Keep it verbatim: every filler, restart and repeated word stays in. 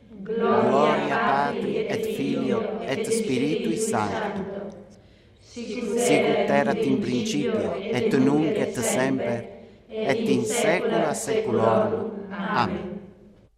Gloria Patri et Filio et Spiritui Sancto. Sicut erat in principio et nunc et semper et in saecula saeculorum. Amen.